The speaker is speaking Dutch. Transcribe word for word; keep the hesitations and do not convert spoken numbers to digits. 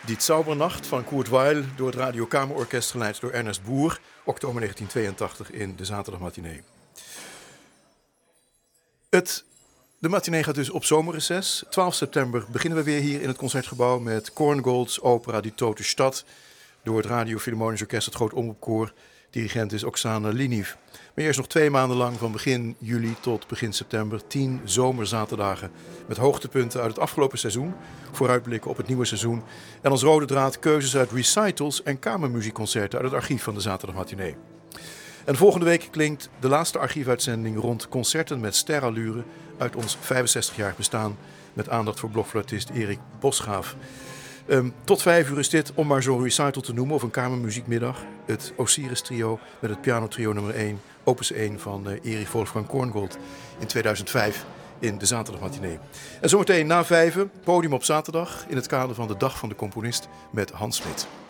Die Zaubernacht van Kurt Weill door het Radio Kamerorkest geleid door Ernest Boer, oktober negentien tweeëntachtig in de zaterdagmatinee. Het, de matinee gaat dus op zomerreces. twaalf september beginnen we weer hier in het Concertgebouw met Korngolds opera Die Tote Stad door het Radio Philharmonisch Orkest, het Groot Omroepkoor. Dirigent is Oksana Liniv. Maar eerst nog twee maanden lang van begin juli tot begin september tien zomerzaterdagen met hoogtepunten uit het afgelopen seizoen, vooruitblikken op het nieuwe seizoen en als rode draad keuzes uit recitals en kamermuziekconcerten uit het archief van de zaterdagmatinee. En volgende week klinkt de laatste archiefuitzending rond concerten met sterallure uit ons vijfenzestig-jarig bestaan met aandacht voor blokfluitist Erik Bosgaaf. Um, tot vijf uur is dit, om maar zo'n recital te noemen, of een kamermuziekmiddag. Het Osiris Trio met het pianotrio nummer één, opus één van uh, Erich Wolfgang Korngold in tweeduizend vijf in de zaterdagmatinee. En zometeen na vijven, podium op zaterdag in het kader van de Dag van de Componist met Hans Smit.